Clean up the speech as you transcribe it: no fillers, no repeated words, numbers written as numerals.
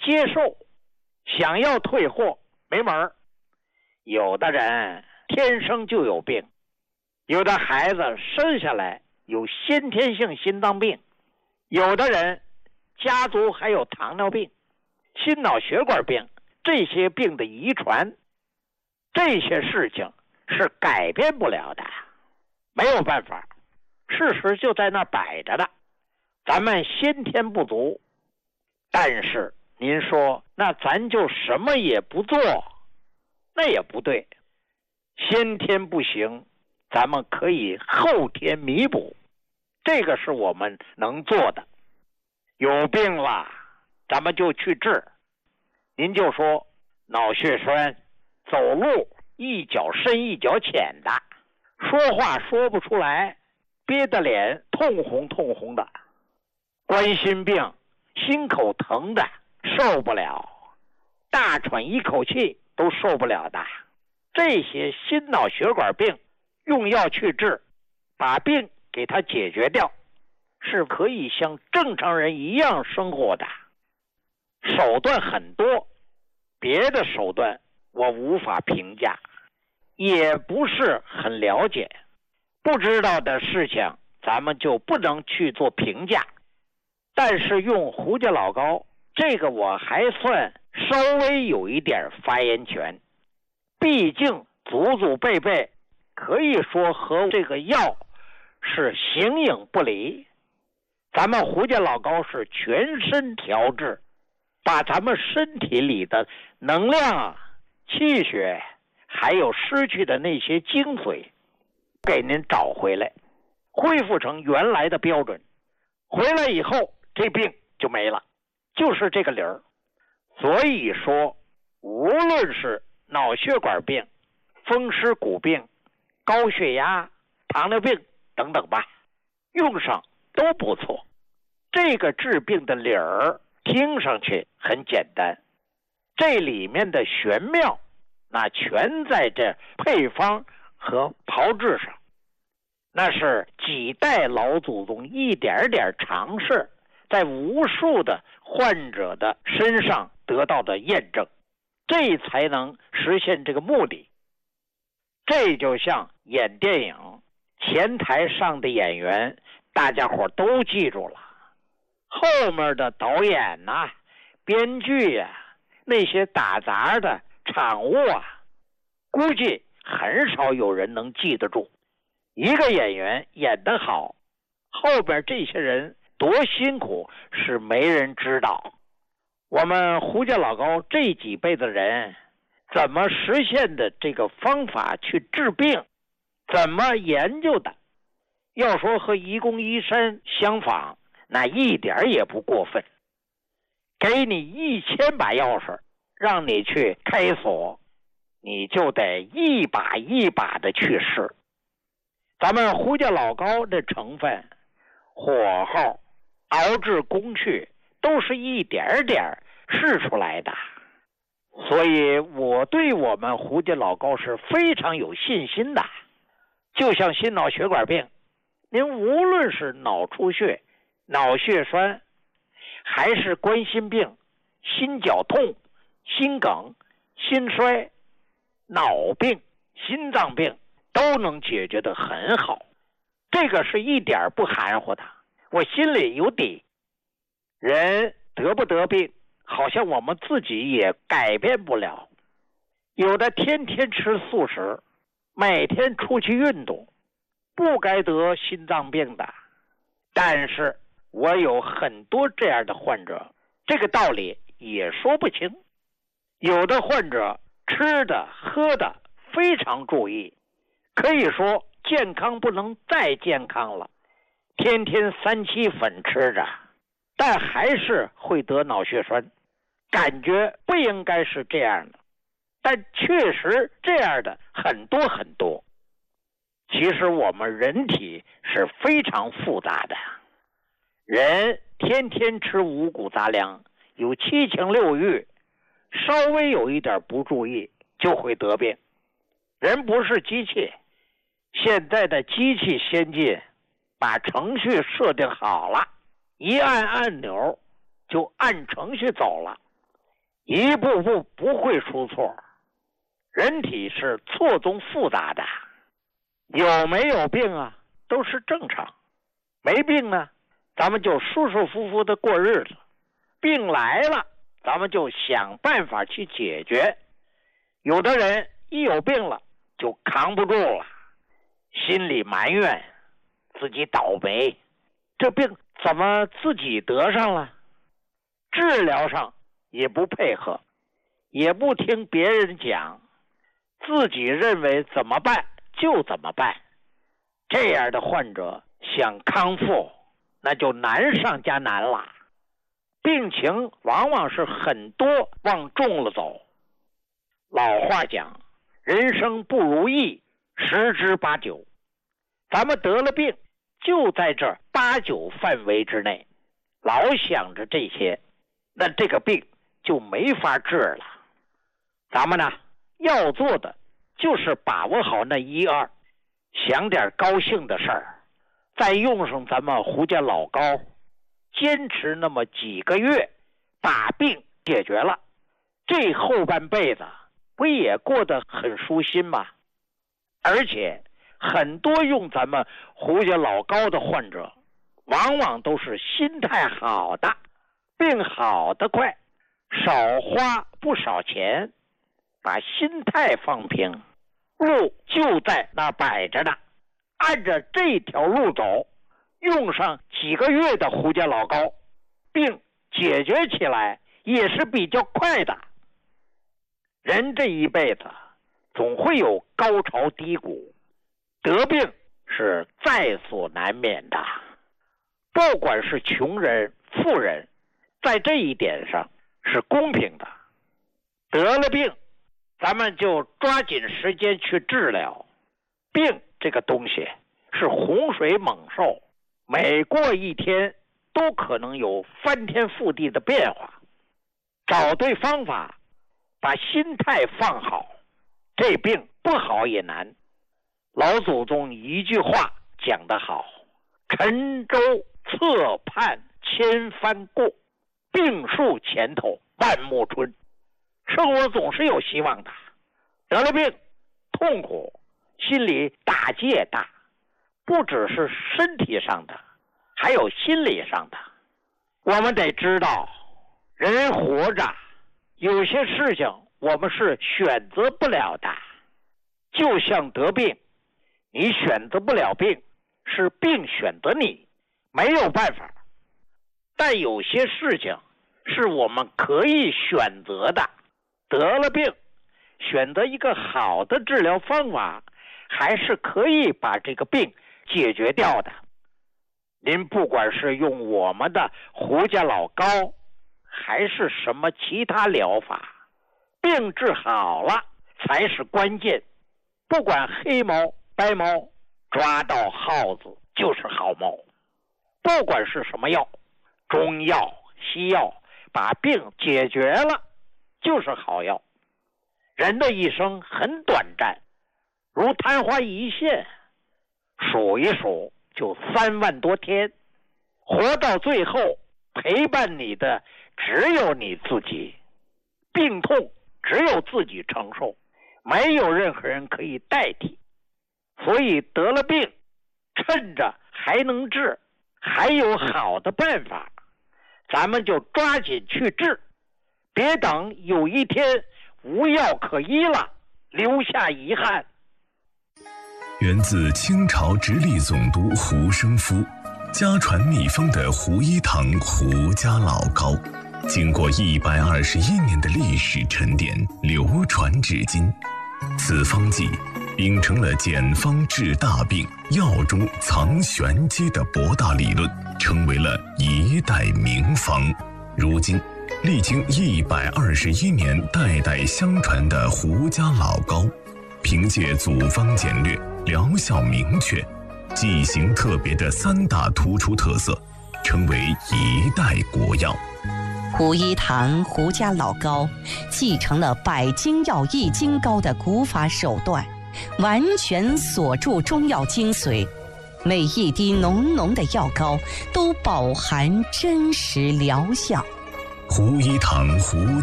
接受，想要退货没门儿。有的人天生就有病，有的孩子生下来有先天性心脏病，有的人家族还有糖尿病、心脑血管病，这些病的遗传，这些事情是改变不了的，没有办法，事实就在那摆着的。咱们先天不足，但是您说那咱就什么也不做，那也不对。先天不行，咱们可以后天弥补，这个是我们能做的。有病了咱们就去治。您就说脑血栓，走路一脚深一脚浅的，说话说不出来，憋得脸通红通红的，冠心病，心口疼的受不了，大喘一口气都受不了的，这些心脑血管病用药去治，把病给它解决掉，是可以像正常人一样生活的。手段很多，别的手段我无法评价，也不是很了解，不知道的事情咱们就不能去做评价。但是用胡家老膏，这个我还算稍微有一点发言权，毕竟祖祖辈辈可以说和这个药是形影不离。咱们胡家老膏是全身调治，把咱们身体里的能量、气血还有失去的那些精髓给您找回来，恢复成原来的标准，回来以后这病就没了，就是这个理儿。所以说无论是脑血管病、风湿骨病、高血压、糖尿病等等吧，用上都不错。这个治病的理儿听上去很简单，这里面的玄妙那全在这配方和炮制上，那是几代老祖宗一点点尝试，在无数的患者的身上得到的验证，这才能实现这个目的。这就像演电影，前台上的演员大家伙都记住了，后面的导演呐、编剧呀、那些打杂的场务啊，估计很少有人能记得住。一个演员演得好，后边这些人多辛苦是没人知道。我们胡家老高这几辈的人怎么实现的这个方法去治病，怎么研究的，要说和愚公移山相仿，那一点也不过分。给你1000把钥匙，让你去开锁，你就得一把一把的去试。咱们胡家老膏的成分、火候、熬制工序都是一点点试出来的，所以我对我们胡家老膏是非常有信心的。就像心脑血管病，您无论是脑出血、脑血栓，还是冠心病、心绞痛、心梗、心衰、脑病、心脏病，都能解决得很好。这个是一点不含糊的，我心里有底。人得不得病，好像我们自己也改变不了。有的天天吃素食，每天出去运动，不该得心脏病的。但是我有很多这样的患者，这个道理也说不清。有的患者吃的喝的非常注意，可以说健康不能再健康了，天天3七粉吃着，但还是会得脑血栓。感觉不应该是这样的，但确实这样的很多很多。其实我们人体是非常复杂的，人天天吃五谷杂粮，有7情6欲，稍微有一点不注意就会得病。人不是机器，现在的机器先进，把程序设定好了，一按按钮就按程序走了， 一步步不会出错。人体是错综复杂的，有没有病啊都是正常，没病呢咱们就舒舒服服的过日子，病来了咱们就想办法去解决。有的人一有病了就扛不住了，心里埋怨自己倒霉，这病怎么自己得上了？治疗上也不配合，也不听别人讲，自己认为怎么办就怎么办。这样的患者想康复那就难上加难了，病情往往是很多往重了走。老话讲，人生不如意十之八九，咱们得了病就在这8、9范围之内，老想着这些，那这个病就没法治了。咱们呢要做的就是把握好那1、2，想点高兴的事儿，再用上咱们胡家老膏，坚持那么几个月，把病解决了，这后半辈子不也过得很舒心吗？而且很多用咱们胡家老膏的患者，往往都是心态好的，病好得快，少花不少钱，把心态放平，路就在那摆着呢，按着这条路走，用上几个月的胡家老膏，病解决起来也是比较快的。人这一辈子总会有高潮低谷，得病是在所难免的。不管是穷人富人，在这一点上是公平的。得了病咱们就抓紧时间去治疗。病这个东西是洪水猛兽，每过一天都可能有翻天覆地的变化。找对方法，把心态放好，这病不好也难。老祖宗一句话讲得好，沉舟侧畔千帆过，病树前头万木春。生活总是有希望的，得了病痛苦，心里打击也大，不只是身体上的，还有心理上的。我们得知道，人活着有些事情我们是选择不了的，就像得病，你选择不了病，是病选择你，没有办法。但有些事情是我们可以选择的，得了病，选择一个好的治疗方法，还是可以把这个病解决掉的。您不管是用我们的胡家老膏，还是什么其他疗法，病治好了才是关键。不管黑猫白猫，抓到耗子就是好猫。不管是什么药，中药西药，把病解决了就是好药。人的一生很短暂，如昙花一现，数一数就3万多天，活到最后陪伴你的只有你自己，病痛只有自己承受，没有任何人可以代替。所以得了病，趁着还能治，还有好的办法，咱们就抓紧去治，别等有一天无药可医了，留下遗憾。 源自清朝直隶总督胡生夫，家传秘方的胡一堂胡家老膏，经过121年的历史沉淀，流传至今。此方剂秉承了简方治大病、药中藏玄机的博大理论，成为了一代名方。如今历经121年代代相传的胡家老膏，凭借组方简略、疗效明确、剂型特别的3大突出特色，成为一代国药。 胡一堂胡家老膏继承了百金药易筋膏的古法手段，完全锁住中药精髓，每一滴浓浓的药膏都饱含真实疗效。 胡一堂胡